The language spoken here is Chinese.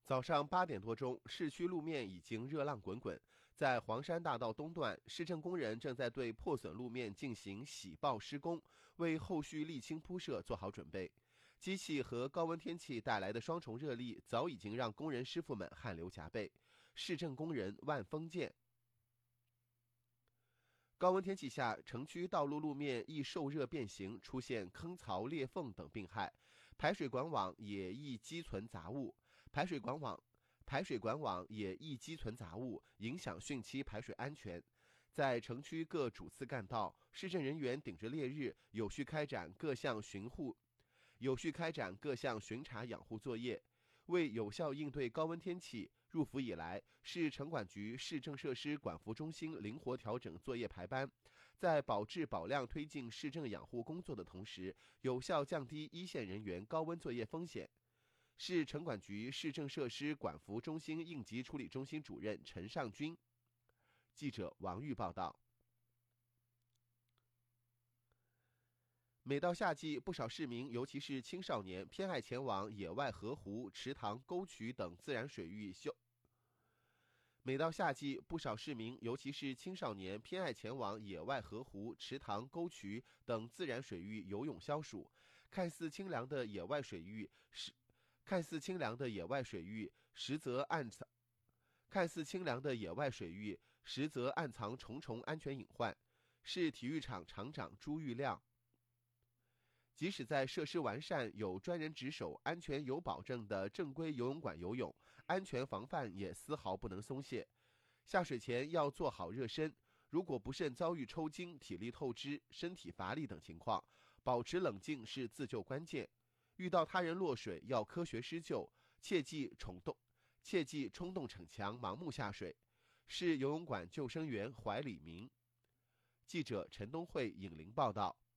早上8点多钟，市区路面已经热浪滚滚。在黄山大道东段，市政工人正在对破损路面进行洗爆施工，为后续沥青铺设做好准备。机器和高温天气带来的双重热力，早已经让工人师傅们汗流浃背。市政工人万峰健。高温天气下，城区道路路面易受热变形，出现坑槽、裂缝等病害，排水管网也易积存杂物。排水管网也易积存杂物，影响汛期排水安全。在城区各主次干道，市政人员顶着烈日，有序开展各项巡查养护作业。为有效应对高温天气，入伏以来，市城管局市政设施管服中心灵活调整作业排班，在保质保量推进市政养护工作的同时，有效降低一线人员高温作业风险。市城管局市政设施管服中心应急处理中心主任陈尚军。记者王玉报道。每到夏季，不少市民，尤其是青少年，偏爱前往野外河湖、池塘、沟渠等自然水域休。每到夏季，不少市民，尤其是青少年，偏爱前往野外河湖、池塘、沟渠等自然水域游泳消暑。看似清凉的野外水域，看似清凉的野外水域，实则暗藏看似清凉的野外水域，实则暗藏重重安全隐患。市体育场场长朱玉亮。即使在设施完善、有专人值守、安全有保证的正规游泳馆游泳，安全防范也丝毫不能松懈。下水前要做好热身，如果不慎遭遇抽筋、体力透支、身体乏力等情况，保持冷静是自救关键。遇到他人落水，要科学施救，切忌冲动逞强、盲目下水。市游泳馆救生员怀礼明。记者陈东慧引林报道。